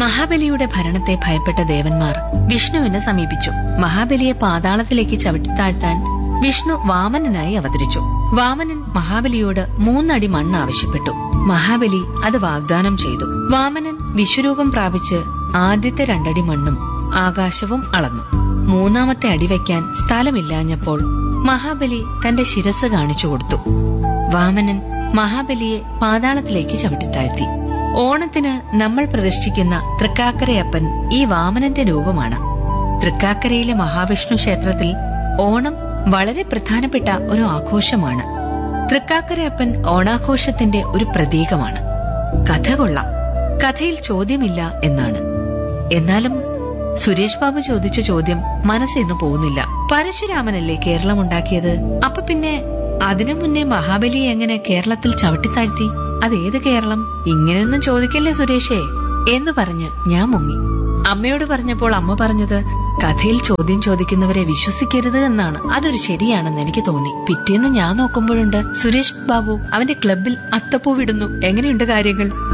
മഹാബലിയുടെ ഭരണത്തെ ഭയപ്പെട്ട ദേവന്മാർ വിഷ്ണുവിനെ സമീപിച്ചു. മഹാബലിയെ പാതാളത്തിലേക്ക് ചവിട്ടിത്താഴ്ത്താൻ വിഷ്ണു വാമനനായി അവതരിച്ചു. വാമനൻ മഹാബലിയോട് 3 അടി മണ്ണ് ആവശ്യപ്പെട്ടു. മഹാബലി അത് വാഗ്ദാനം ചെയ്തു. വാമനൻ വിശ്വരൂപം പ്രാപിച്ച് ആദ്യത്തെ 2 അടി മണ്ണും ആകാശവും അളന്നു. 3ാമത്തെ അടി വയ്ക്കാൻ സ്ഥലമില്ലാഞ്ഞപ്പോൾ മഹാബലി തന്റെ ശിരസ് കാണിച്ചു കൊടുത്തു. വാമനൻ മഹാബലിയെ പാതാളത്തിലേക്ക് ചവിട്ടിത്താഴ്ത്തി. ഓണത്തിന് നമ്മൾ പ്രതിഷ്ഠിക്കുന്ന തൃക്കാക്കരയപ്പൻ ഈ വാമനന്റെ രൂപമാണ്. തൃക്കാക്കരയിലെ മഹാവിഷ്ണു ക്ഷേത്രത്തിൽ ഓണം വളരെ പ്രധാനപ്പെട്ട ഒരു ആഘോഷമാണ്. തൃക്കാക്കരയപ്പൻ ഓണാഘോഷത്തിന്റെ ഒരു പ്രതീകമാണ്. കഥ കൊള്ളാം, കഥയിൽ ചോദ്യമില്ല എന്നാണ്. എന്നാലും സുരേഷ് ബാബു ചോദിച്ച ചോദ്യം മനസ്സിന്ന് പോകുന്നില്ല. പരശുരാമനല്ലേ കേരളം ഉണ്ടാക്കിയത്? അപ്പൊ പിന്നെ അതിനു മുന്നേ മഹാബലിയെ എങ്ങനെ കേരളത്തിൽ ചവിട്ടിത്താഴ്ത്തി? അതേത് കേരളം? ഇങ്ങനെയൊന്നും ചോദിക്കല്ലേ സുരേഷേ എന്ന് പറഞ്ഞ് ഞാൻ മുങ്ങി. അമ്മയോട് പറഞ്ഞപ്പോൾ അമ്മ പറഞ്ഞത് കഥയിൽ ചോദ്യം ചോദിക്കുന്നവരെ വിശ്വസിക്കരുത് എന്നാണ്. അതൊരു ശരിയാണെന്ന് എനിക്ക് തോന്നി. പിറ്റേന്ന് ഞാൻ നോക്കുമ്പോഴുണ്ട് സുരേഷ് ബാബു അവന്റെ ക്ലബിൽ അത്തപ്പൂവിടുന്നു. എങ്ങനെയുണ്ട് കാര്യങ്ങൾ?